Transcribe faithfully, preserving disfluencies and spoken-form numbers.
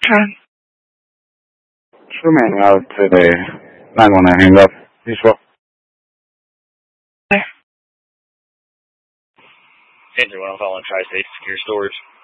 Ten. True man out to the nine one nine hang up. Visual. Andrew, I'm calling Tri-State Secure Storage.